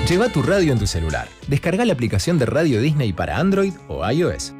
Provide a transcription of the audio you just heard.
Lleva tu radio en tu celular. Descarga la aplicación de Radio Disney para Android o iOS.